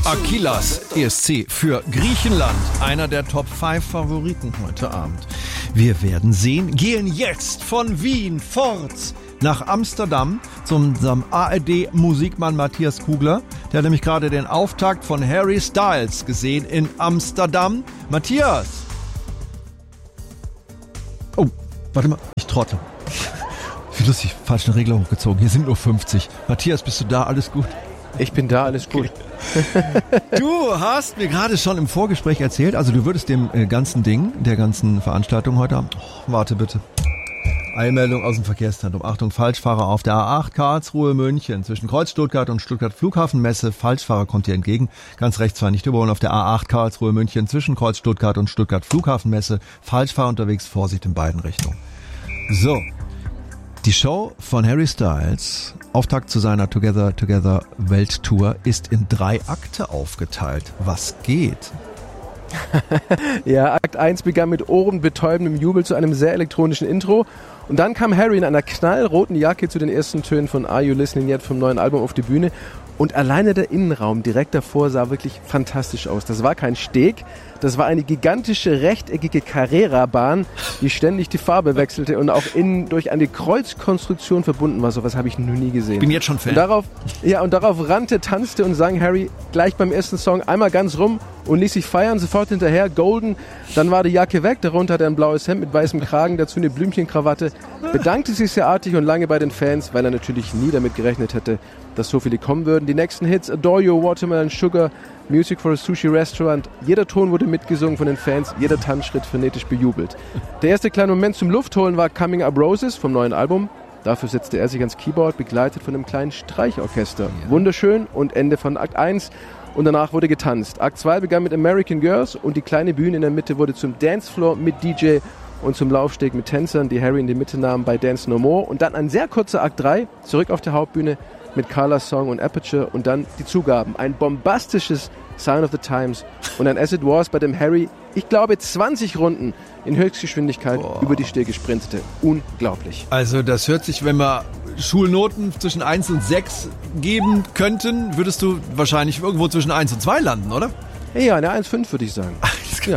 Aquilas ESC für Griechenland, einer der Top 5 Favoriten heute Abend. Wir werden sehen, gehen jetzt von Wien fort nach Amsterdam zum ARD-Musikmann Matthias Kugler. Der hat nämlich gerade den Auftakt von Harry Styles gesehen in Amsterdam. Matthias! Oh, warte mal, ich trottel. Wie lustig, falschen Regler hochgezogen. Hier sind nur 50. Matthias, bist du da? Alles gut? Ich bin da, alles gut. Du hast mir gerade schon im Vorgespräch erzählt, also du würdest dem ganzen Ding, der ganzen Veranstaltung heute Abend... Oh, warte bitte. Eilmeldung aus dem Verkehrszentrum. Achtung, Falschfahrer auf der A8 Karlsruhe-München. Zwischen Kreuz Stuttgart und Stuttgart Flughafenmesse. Falschfahrer kommt dir entgegen. Ganz rechts zwar nicht überholen auf der A8 Karlsruhe-München. Zwischen Kreuz Stuttgart und Stuttgart Flughafenmesse. Falschfahrer unterwegs, Vorsicht in beiden Richtungen. So. Die Show von Harry Styles, Auftakt zu seiner Together Together Welttour, ist in 3 Akte aufgeteilt. Was geht? Ja, Akt 1 begann mit ohrenbetäubendem Jubel zu einem sehr elektronischen Intro. Und dann kam Harry in einer knallroten Jacke zu den ersten Tönen von Are You Listening Yet vom neuen Album auf die Bühne. Und alleine der Innenraum direkt davor sah wirklich fantastisch aus. Das war kein Steg, das war eine gigantische rechteckige Carrera-Bahn, die ständig die Farbe wechselte und auch innen durch eine Kreuzkonstruktion verbunden war. So was habe ich noch nie gesehen. Bin jetzt schon Fan. Und darauf rannte, tanzte und sang Harry gleich beim ersten Song einmal ganz rum und ließ sich feiern, sofort hinterher, Golden. Dann war die Jacke weg, darunter hat er ein blaues Hemd mit weißem Kragen, dazu eine Blümchenkrawatte. Bedankte sich sehr artig und lange bei den Fans, weil er natürlich nie damit gerechnet hätte, dass so viele kommen würden. Die nächsten Hits, Adore You, Watermelon Sugar, Music for a Sushi Restaurant. Jeder Ton wurde mitgesungen von den Fans, jeder Tanzschritt frenetisch bejubelt. Der erste kleine Moment zum Luftholen war Coming Up Roses vom neuen Album. Dafür setzte er sich ans Keyboard, begleitet von einem kleinen Streichorchester. Ja. Wunderschön und Ende von Akt 1. Und danach wurde getanzt. Akt 2 begann mit American Girls und die kleine Bühne in der Mitte wurde zum Dancefloor mit DJ und zum Laufsteg mit Tänzern, die Harry in die Mitte nahmen bei Dance No More. Und dann ein sehr kurzer Akt 3, zurück auf der Hauptbühne mit Carla's Song und Aperture und dann die Zugaben. Ein bombastisches Sign of the Times und ein As It Was, bei dem Harry, ich glaube, 20 Runden in Höchstgeschwindigkeit über die Stege sprintete. Unglaublich. Also das hört sich, wenn wir Schulnoten zwischen 1 und 6 geben könnten, würdest du wahrscheinlich irgendwo zwischen 1 und 2 landen, oder? Ja, eine 1,5 würde ich sagen. Ja.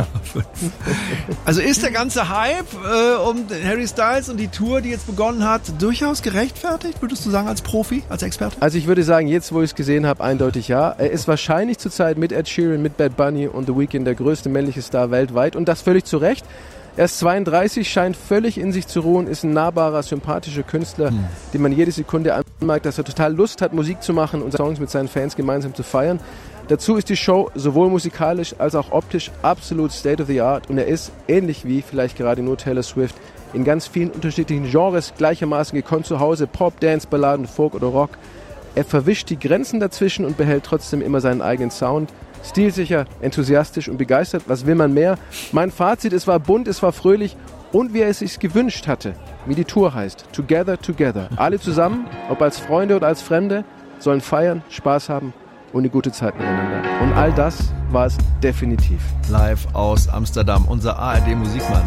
Also ist der ganze Hype um Harry Styles und die Tour, die jetzt begonnen hat, durchaus gerechtfertigt, würdest du sagen, als Profi, als Experte? Also ich würde sagen, jetzt wo ich es gesehen habe, eindeutig ja. Er ist wahrscheinlich zurzeit mit Ed Sheeran, mit Bad Bunny und The Weeknd der größte männliche Star weltweit und das völlig zu Recht. Er ist 32, scheint völlig in sich zu ruhen, ist ein nahbarer, sympathischer Künstler, dem man jede Sekunde anmerkt, dass er total Lust hat, Musik zu machen und Songs mit seinen Fans gemeinsam zu feiern. Dazu ist die Show sowohl musikalisch als auch optisch absolut state of the art und er ist, ähnlich wie vielleicht gerade nur Taylor Swift, in ganz vielen unterschiedlichen Genres gleichermaßen gekonnt zu Hause, Pop, Dance, Balladen, Folk oder Rock. Er verwischt die Grenzen dazwischen und behält trotzdem immer seinen eigenen Sound. Stilsicher, enthusiastisch und begeistert, was will man mehr? Mein Fazit, es war bunt, es war fröhlich und wie er es sich gewünscht hatte, wie die Tour heißt, Together, Together. Alle zusammen, ob als Freunde oder als Fremde, sollen feiern, Spaß haben und eine gute Zeit miteinander. Und all das war es definitiv. Live aus Amsterdam, unser ARD-Musikmann